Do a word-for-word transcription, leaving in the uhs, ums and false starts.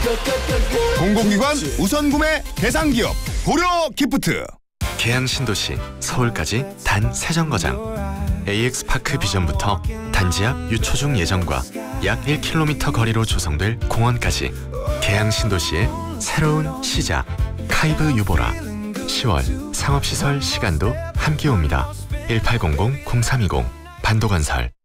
공공기관 우선구매 대상기업 고려 기프트. 계양신도시 서울까지 단 세 정거장. 에이엑스파크 비전부터 단지 앞 유초중 예정과 약 일 킬로미터 거리로 조성될 공원까지 계양신도시의 새로운 시작. 카이브 유보라. 시월 상업시설 시간도 함께 옵니다. 일팔공공 공삼이공 반도건설.